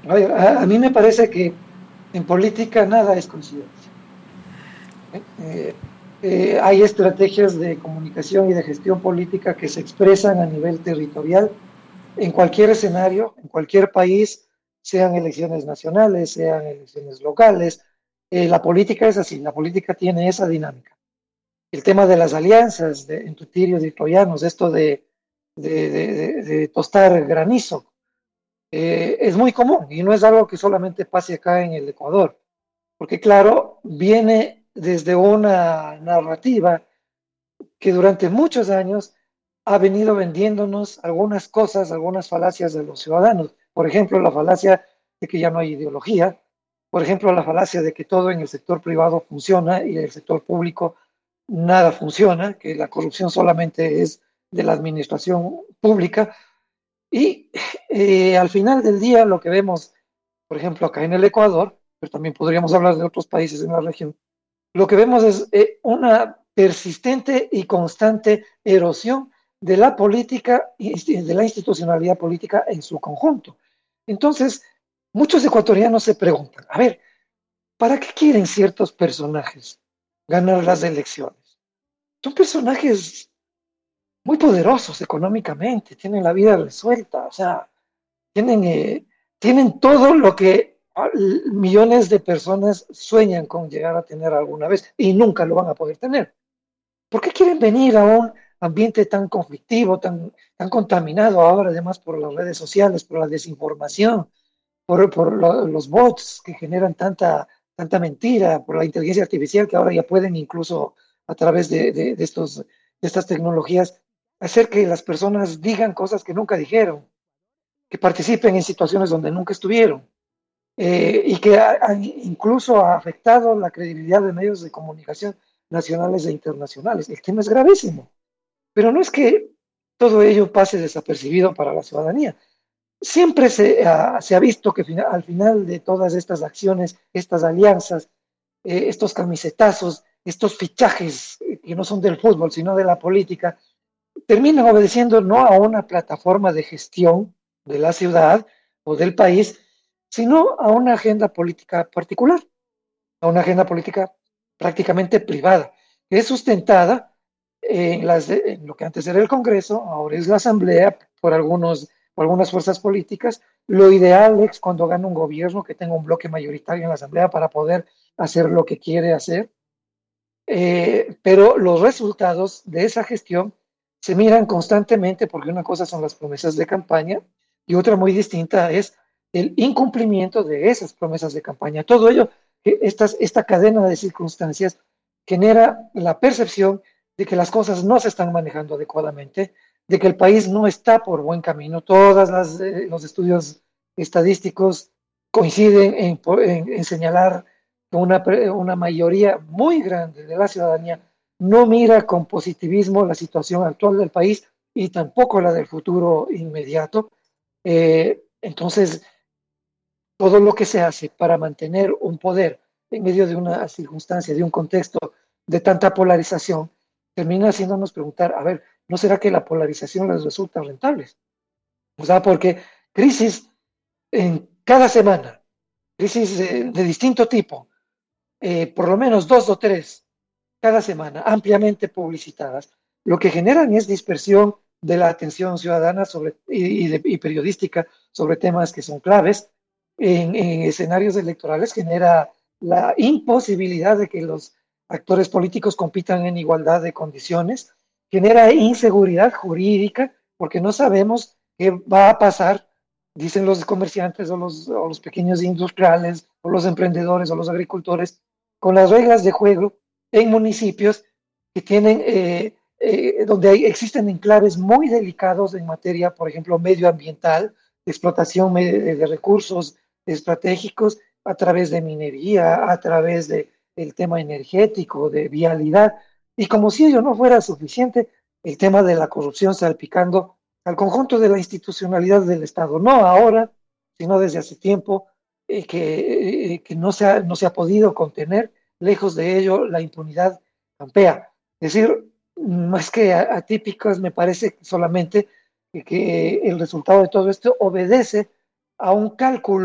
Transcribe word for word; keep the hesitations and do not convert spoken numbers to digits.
A ver, a, a mí me parece que en política nada es coincidencia. ¿Eh? Eh, eh, hay estrategias de comunicación y de gestión política que se expresan a nivel territorial en cualquier escenario, en cualquier país, sean elecciones nacionales, sean elecciones locales. Eh, la política es así, la política tiene esa dinámica. El tema de las alianzas de, entre tirios y troyanos, esto de, de, de, de tostar granizo, eh, es muy común y no es algo que solamente pase acá en el Ecuador, porque claro, viene desde una narrativa que durante muchos años ha venido vendiéndonos algunas cosas, algunas falacias de los ciudadanos. Por ejemplo, la falacia de que ya no hay ideología, por ejemplo, la falacia de que todo en el sector privado funciona y en el sector público nada funciona, que la corrupción solamente es de la administración pública. Y eh, al final del día lo que vemos, por ejemplo, acá en el Ecuador, pero también podríamos hablar de otros países en la región, lo que vemos es eh, una persistente y constante erosión de la política y de la institucionalidad política en su conjunto. Entonces, muchos ecuatorianos se preguntan, a ver, ¿para qué quieren ciertos personajes ganar las elecciones? Son personajes muy poderosos económicamente, tienen la vida resuelta, o sea, tienen, eh, tienen todo lo que ah, millones de personas sueñan con llegar a tener alguna vez y nunca lo van a poder tener. ¿Por qué quieren venir a un ambiente tan conflictivo, tan, tan contaminado ahora, además por las redes sociales, por la desinformación, por, por lo, los bots que generan tanta, tanta mentira, por la inteligencia artificial que ahora ya pueden incluso a través de, de, de estos, de estas tecnologías hacer que las personas digan cosas que nunca dijeron, que participen en situaciones donde nunca estuvieron, eh, y que ha, ha incluso ha afectado la credibilidad de medios de comunicación nacionales e internacionales? El tema es gravísimo, pero no es que todo ello pase desapercibido para la ciudadanía. Siempre se, uh, se ha visto que fina, al final de todas estas acciones, estas alianzas, eh, estos camisetazos, estos fichajes eh, que no son del fútbol, sino de la política, terminan obedeciendo no a una plataforma de gestión de la ciudad o del país, sino a una agenda política particular, a una agenda política prácticamente privada, que es sustentada en, las de, en lo que antes era el Congreso, ahora es la Asamblea, por, algunos, por algunas fuerzas políticas. Lo ideal es cuando gana un gobierno que tenga un bloque mayoritario en la Asamblea para poder hacer lo que quiere hacer, eh, pero los resultados de esa gestión se miran constantemente porque una cosa son las promesas de campaña y otra muy distinta es el incumplimiento de esas promesas de campaña. Todo ello, estas, esta cadena de circunstancias genera la percepción de que las cosas no se están manejando adecuadamente, de que el país no está por buen camino. Todos eh, los estudios estadísticos coinciden en, en, en señalar una, una mayoría muy grande de la ciudadanía no mira con positivismo la situación actual del país y tampoco la del futuro inmediato. Eh, entonces, todo lo que se hace para mantener un poder en medio de una circunstancia, de un contexto de tanta polarización, termina haciéndonos preguntar, a ver, ¿no será que la polarización les resulta rentable? O sea, porque crisis en cada semana, crisis de, de distinto tipo, eh, por lo menos dos o tres cada semana, ampliamente publicitadas, lo que generan es dispersión de la atención ciudadana sobre, y, y, de, y periodística sobre temas que son claves. En, en escenarios electorales genera la imposibilidad de que los actores políticos compitan en igualdad de condiciones, genera inseguridad jurídica porque no sabemos qué va a pasar, dicen los comerciantes o los, o los pequeños industriales o los emprendedores o los agricultores, con las reglas de juego en municipios que tienen, eh, eh, donde hay, existen enclaves muy delicados en materia, por ejemplo, medioambiental, de explotación de, de recursos estratégicos a través de minería, a través de, del tema energético, de vialidad, y como si ello no fuera suficiente, el tema de la corrupción salpicando al conjunto de la institucionalidad del Estado, no ahora, sino desde hace tiempo, eh, que, eh, que no, se ha, no se ha podido contener. Lejos de ello, la impunidad campea. Es decir, más que atípicas, me parece solamente que, que el resultado de todo esto obedece a un cálculo